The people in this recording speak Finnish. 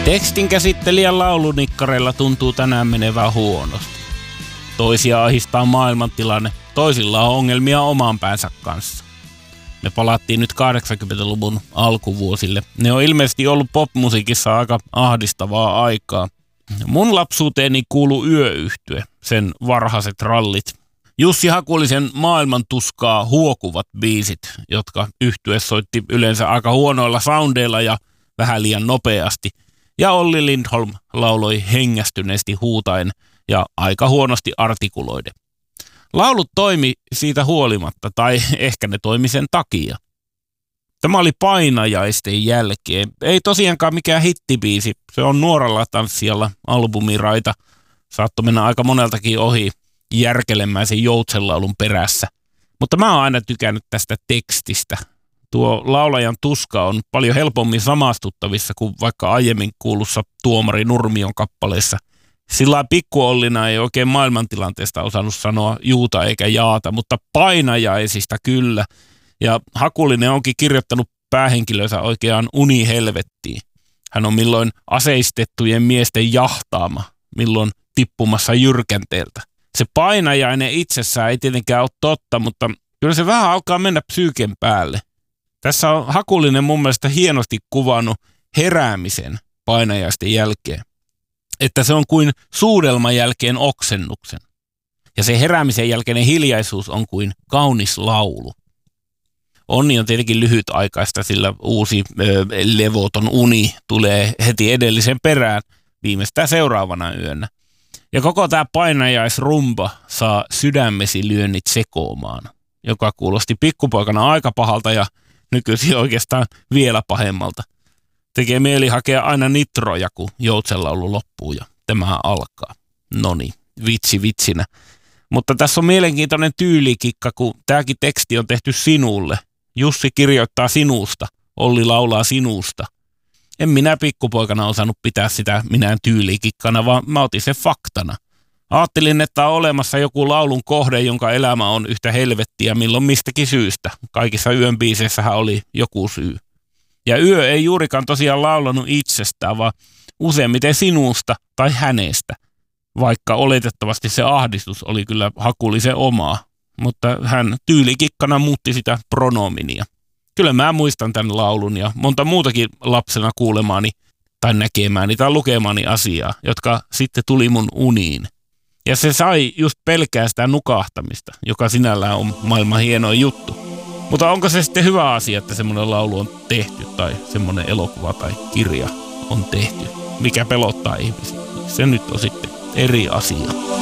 Tekstin käsittelijän laulunikkareilla tuntuu tänään menevän huonosti. Toisia ahistaa maailmantilanne, toisilla on ongelmia oman päänsä kanssa. Me palattiin nyt 80-luvun alkuvuosille. Ne on ilmeisesti ollut popmusiikissa aika ahdistavaa aikaa. Mun lapsuuteeni kuului Yöyhtye, sen varhaiset rallit. Jussi Hakulisen Maailman tuskaa huokuvat biisit, jotka yhtye soitti yleensä aika huonoilla soundeilla ja vähän liian nopeasti. Ja Olli Lindholm lauloi hengästyneesti huutaen ja aika huonosti artikuloiden. Laulut toimi siitä huolimatta, tai ehkä ne toimi sen takia. Tämä oli Painajaisten jälkeen. Ei tosiaankaan mikään hittibiisi, se on Nuoralla tanssijalla albumiraita. Saattoi mennä aika moneltakin ohi järkelemään sen joutsenlaulun perässä. Mutta mä oon aina tykännyt tästä tekstistä. Tuo laulajan tuska on paljon helpommin samastuttavissa kuin vaikka aiemmin kuulussa Tuomari Nurmion kappaleessa. Sillä pikkuollina ei oikein maailmantilanteesta osannut sanoa juuta eikä jaata, mutta Painajaisista kyllä. Ja Hakulinen onkin kirjoittanut päähenkilönsä oikeaan unihelvettiin. Hän on milloin aseistettujen miesten jahtaama, milloin tippumassa jyrkänteeltä. Se Painajainen itsessään ei tietenkään ole totta, mutta kyllä se vähän alkaa mennä psyyken päälle. Tässä on Hakulinen mun mielestä hienosti kuvannut heräämisen Painajaisten jälkeen. Että se on kuin suudelman jälkeen oksennuksen. Ja se heräämisen jälkeinen hiljaisuus on kuin kaunis laulu. Onni on tietenkin lyhytaikaista, sillä uusi levoton uni tulee heti edellisen perään viimeistään seuraavana yönä. Ja koko tämä painajaisrumba saa sydämesi lyönnit sekoamaan, joka kuulosti pikkupoikana aika pahalta ja nykyisin oikeastaan vielä pahemmalta. Tekee mieli hakea aina nitroja, kun joutsenlaulu loppuu ja tämä alkaa. Noni, vitsi vitsinä. Mutta tässä on mielenkiintoinen tyylikikka, kun tämäkin teksti on tehty sinulle. Jussi kirjoittaa sinusta, Olli laulaa sinusta. En minä pikkupoikana osannut pitää sitä minään tyylikikkana, vaan mä otin sen faktana. Ajattelin, että on olemassa joku laulun kohde, jonka elämä on yhtä helvettiä milloin mistäkin syystä. Kaikissa yön biiseissähän oli joku syy. Ja Yö ei juurikaan tosiaan laulanut itsestään, vaan useimmiten sinusta tai hänestä. Vaikka oletettavasti se ahdistus oli kyllä Hakulisen omaa, mutta hän tyylikikkana muutti sitä pronominia. Kyllä mä muistan tämän laulun ja monta muutakin lapsena kuulemaani tai näkemääni tai lukemaani asiaa, jotka sitten tuli mun uniin. Ja se sai just pelkää sitä nukahtamista, joka sinällään on maailman hienoin juttu. Mutta onko se sitten hyvä asia, että semmoinen laulu on tehty tai semmoinen elokuva tai kirja on tehty, mikä pelottaa ihmisiä? Se nyt on sitten eri asia.